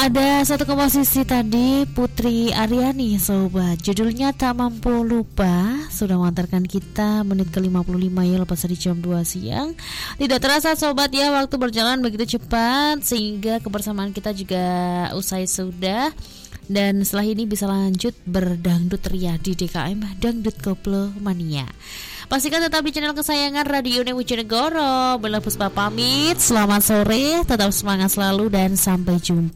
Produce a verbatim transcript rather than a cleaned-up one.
Ada satu komposisi tadi Putri Aryani sobat, judulnya Tak Mampu Lupa. Sudah mengantarkan kita menit ke lima puluh lima ya, lepas dari jam dua siang. Tidak terasa sobat ya, waktu berjalan begitu cepat sehingga kebersamaan kita juga usai sudah. Dan setelah ini bisa lanjut berdangdut ria di D K M Dangdut Koplo Mania. Pastikan tetap di channel kesayangan Radio Bojonegoro. Bella Puspa pamit, selamat sore, tetap semangat selalu dan sampai jumpa.